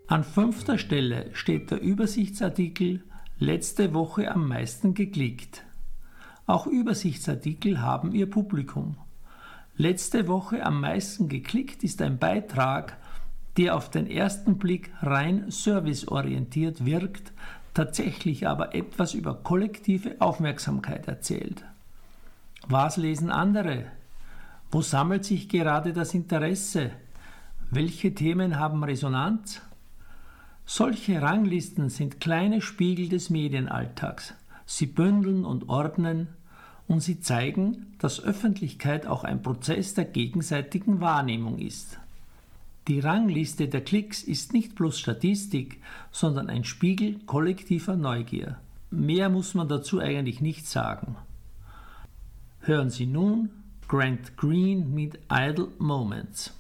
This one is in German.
An 5. Stelle steht der Übersichtsartikel Letzte Woche am meisten geklickt. Auch Übersichtsartikel haben ihr Publikum. Letzte Woche am meisten geklickt ist ein Beitrag, der auf den ersten Blick rein serviceorientiert wirkt, tatsächlich aber etwas über kollektive Aufmerksamkeit erzählt. Was lesen andere? Wo sammelt sich gerade das Interesse? Welche Themen haben Resonanz? Solche Ranglisten sind kleine Spiegel des Medienalltags. Sie bündeln und ordnen und sie zeigen, dass Öffentlichkeit auch ein Prozess der gegenseitigen Wahrnehmung ist. Die Rangliste der Klicks ist nicht bloß Statistik, sondern ein Spiegel kollektiver Neugier. Mehr muss man dazu eigentlich nicht sagen. Hören Sie nun Grant Green mit Idle Moments.